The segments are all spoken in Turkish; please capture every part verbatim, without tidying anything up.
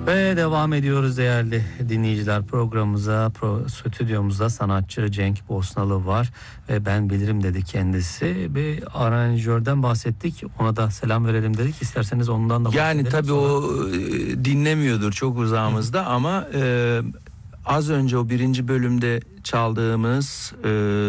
Ve devam ediyoruz değerli dinleyiciler programımıza. Pro, stüdyomuzda sanatçı Cenk Bosnalı var ve ben bilirim dedi kendisi. Bir aranjörden bahsettik, ona da selam verelim dedik. İsterseniz ondan da bahsedelim. Yani tabii sonra... o dinlemiyordur çok uzağımızda ama e, az önce o birinci bölümde çaldığımız e,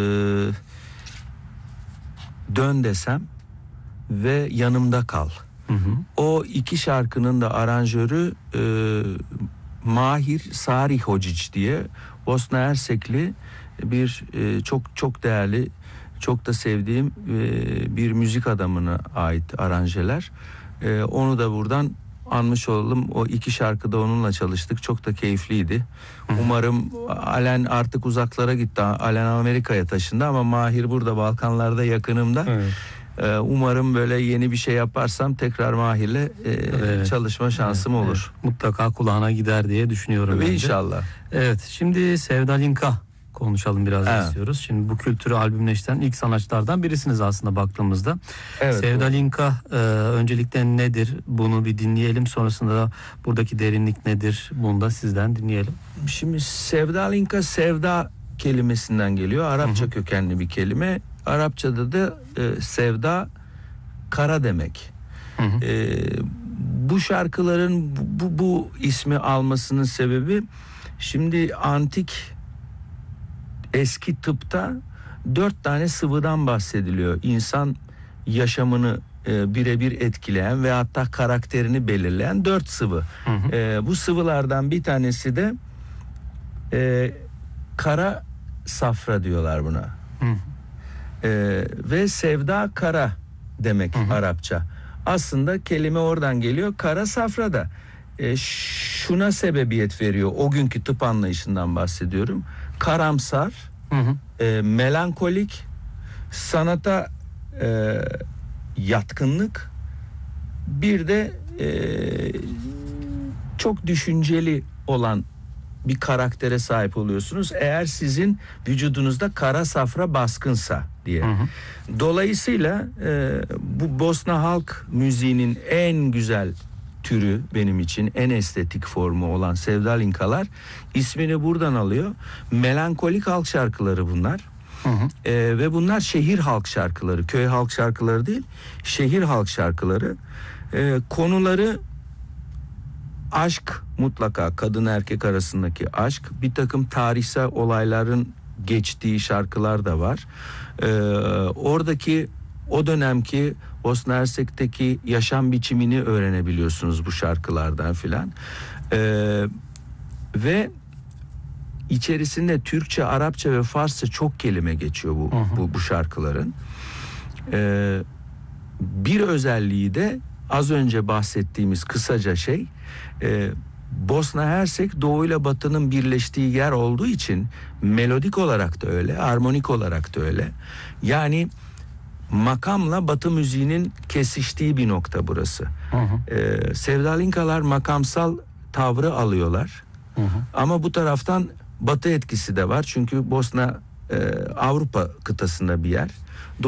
Dön Desem ve Yanımda Kal. Hı hı. O iki şarkının da aranjörü e, Mahir Sarihocic diye Bosna Hersekli bir e, çok çok değerli, çok da sevdiğim e, bir müzik adamına ait aranjeler. E, onu da buradan anmış olalım. O iki şarkıda onunla çalıştık. Çok da keyifliydi. Hı. Umarım Alen artık uzaklara gitti. Alen Amerika'ya taşındı ama Mahir burada Balkanlarda yakınımda. Evet. Umarım böyle yeni bir şey yaparsam tekrar Mahir'le e, evet. çalışma şansım evet, olur. Evet. Mutlaka kulağına gider diye düşünüyorum. Ve inşallah. Evet, şimdi Sevda Linka konuşalım biraz evet. istiyoruz. Şimdi bu kültürü albümleştiren ilk sanatçılardan birisiniz aslında baktığımızda. Evet, Sevda Linka e, öncelikle nedir? Bunu bir dinleyelim. Sonrasında da buradaki derinlik nedir? Bunu da sizden dinleyelim. Şimdi Sevda Linka sevda kelimesinden geliyor. Arapça hı hı. kökenli bir kelime. Arapçada da e, sevda kara demek. Hı hı. E, bu şarkıların bu, bu ismi almasının sebebi şimdi antik eski tıpta dört tane sıvıdan bahsediliyor. İnsan yaşamını e, birebir etkileyen ve hatta karakterini belirleyen dört sıvı. Hı hı. E, bu sıvılardan bir tanesi de e, kara safra diyorlar buna. Hı hı. Ee, ve sevda kara demek hı hı. Arapça. Aslında kelime oradan geliyor. Kara safra da e, şuna sebebiyet veriyor. O günkü tıp anlayışından bahsediyorum. Karamsar, hı hı. E, melankolik, sanata e, yatkınlık, bir de e, çok düşünceli olan bir karaktere sahip oluyorsunuz. Eğer sizin vücudunuzda kara safra baskınsa diye. Hı hı. Dolayısıyla e, bu Bosna halk müziğinin en güzel türü benim için, en estetik formu olan Sevda Linkalar ismini buradan alıyor. Melankolik halk şarkıları bunlar. Hı hı. E, ve bunlar şehir halk şarkıları, köy halk şarkıları değil, şehir halk şarkıları. E, konuları aşk, mutlaka kadın erkek arasındaki aşk, bir takım tarihsel olayların geçtiği şarkılar da var. Ee, oradaki o dönemki Bosna Hersek'teki yaşam biçimini öğrenebiliyorsunuz bu şarkılardan filan. Ee, ve içerisinde Türkçe, Arapça ve Farsça çok kelime geçiyor bu, bu, bu şarkıların. Ee, bir özelliği de az önce bahsettiğimiz kısaca şey, e, Bosna Hersek Doğu ile Batı'nın birleştiği yer olduğu için melodik olarak da öyle, armonik olarak da öyle. Yani makamla Batı müziğinin kesiştiği bir nokta burası. Hı hı. E, Sevda Linkalar makamsal tavrı alıyorlar. Hı hı. Ama bu taraftan Batı etkisi de var. Çünkü Bosna e, Avrupa kıtasında bir yer.